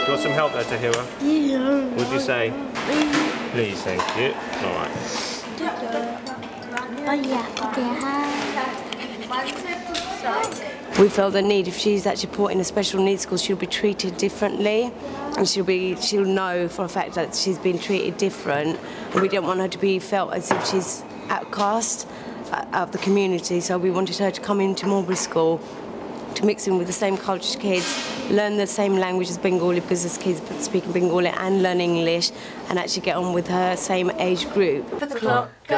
you want some help there, Tahira? Yeah. What would you say? Please, thank you. All right. We felt the need, if she's actually put in a special needs school, she'll be treated differently, and she'll know for a fact that she's been treated different, and we don't want her to be felt as if she's outcast out of the community. So we wanted her to come into Mulberry School, to mix in with the same culture kids, learn the same language as Bengali, because there's kids speaking Bengali, and learn English, and actually get on with her same age group. The clock